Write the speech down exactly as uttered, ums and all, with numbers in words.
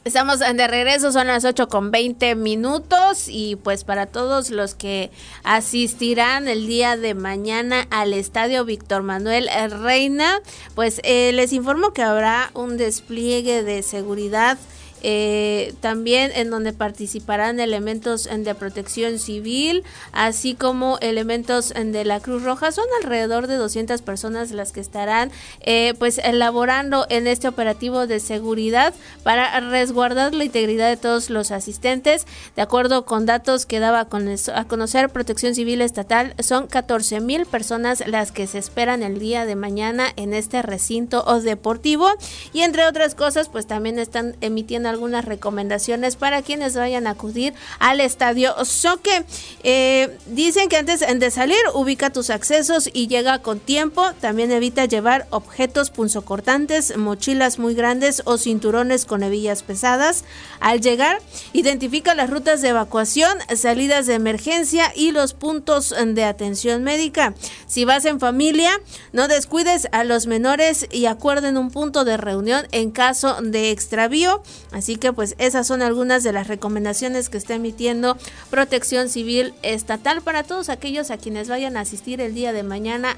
Estamos de regreso, son las ocho con veinte minutos y pues para todos los que asistirán el día de mañana al Estadio Víctor Manuel Reina, pues eh, les informo que habrá un despliegue de seguridad Eh, también en donde participarán elementos de protección civil, así como elementos de la Cruz Roja. Son alrededor de doscientas personas las que estarán eh, pues elaborando en este operativo de seguridad para resguardar la integridad de todos los asistentes. De acuerdo con datos que daba a conocer Protección Civil Estatal, son catorce mil personas las que se esperan el día de mañana en este recinto deportivo, y entre otras cosas pues también están emitiendo algunas recomendaciones para quienes vayan a acudir al Estadio Zoque. Eh, dicen que antes de salir ubica tus accesos y llega con tiempo. También evita llevar objetos punzocortantes, mochilas muy grandes o cinturones con hebillas pesadas. Al llegar, identifica las rutas de evacuación, salidas de emergencia y los puntos de atención médica. Si vas en familia, no descuides a los menores y acuerden un punto de reunión en caso de extravío. Así que pues esas son algunas de las recomendaciones que está emitiendo Protección Civil Estatal para todos aquellos a quienes vayan a asistir el día de mañana